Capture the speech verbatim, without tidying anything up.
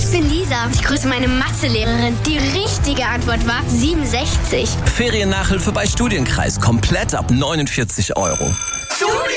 Ich bin Lisa. Ich grüße meine Mathelehrerin. Die richtige Antwort war siebenundsechzig. Feriennachhilfe bei Studienkreis. Komplett ab neunundvierzig Euro. Studienkreis!